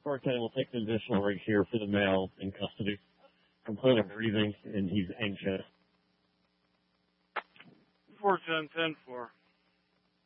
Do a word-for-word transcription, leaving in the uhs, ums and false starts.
four ten will take the additional rig here for the male in custody. I'm clearly breathing, and he's anxious. four ten, ten four.